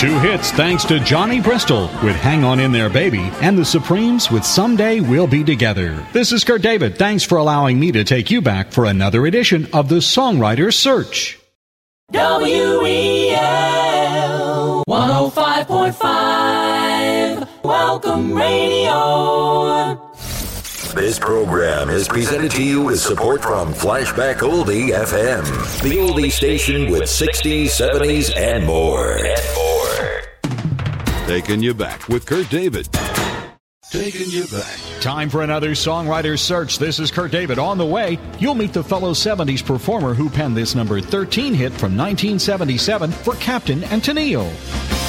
Two hits thanks to Johnny Bristol with Hang On In There Baby and the Supremes with Someday We'll Be Together. This is Kurt David. Thanks for allowing me to take you back for another edition of the Songwriter's Search. WEL 105.5 Welcome Radio. This program is presented to you with support from Flashback Oldie FM, the oldie station with 60s, 70s, and more. Taking you back with Kurt David. Taking you back. Time for another Songwriter's Search. This is Kurt David. On the way, you'll meet the fellow 70s performer who penned this number 13 hit from 1977 for Captain and Tennille.